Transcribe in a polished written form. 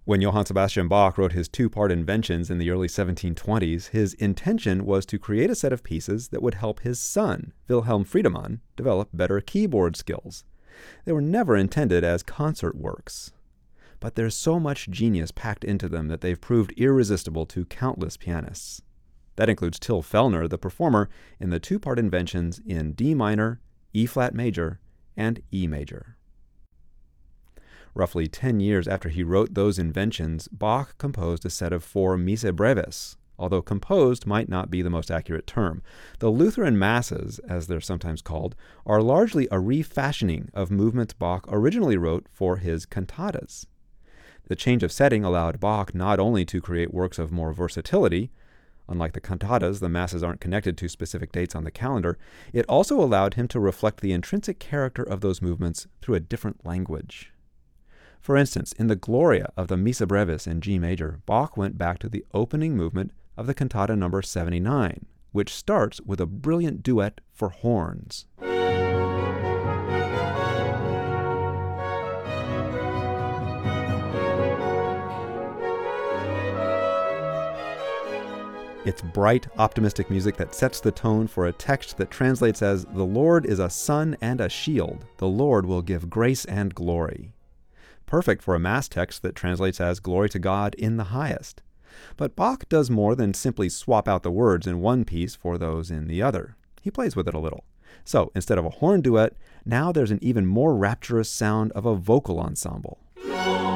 When Johann Sebastian Bach wrote his two-part Inventions in the early 1720s, his intention was to create a set of pieces that would help his son, Wilhelm Friedemann, develop better keyboard skills. They were never intended as concert works. But there's so much genius packed into them that they've proved irresistible to countless pianists. That includes Till Fellner, the performer in the two-part Inventions in D minor, E-flat major, and E major. Roughly 10 years after he wrote those inventions, Bach composed a set of 4 Missa breves, although composed might not be the most accurate term. The Lutheran Masses, as they're sometimes called, are largely a refashioning of movements Bach originally wrote for his cantatas. The change of setting allowed Bach not only to create works of more versatility. Unlike the cantatas, the Masses aren't connected to specific dates on the calendar. It also allowed him to reflect the intrinsic character of those movements through a different language. For instance, in the Gloria of the Missa brevis in G major, Bach went back to the opening movement of the cantata number 79, which starts with a brilliant duet for horns. It's bright, optimistic music that sets the tone for a text that translates as, "The Lord is a sun and a shield. The Lord will give grace and glory." Perfect for a Mass text that translates as "Glory to God in the highest." But Bach does more than simply swap out the words in one piece for those in the other. He plays with it a little. So, instead of a horn duet, now there's an even more rapturous sound of a vocal ensemble.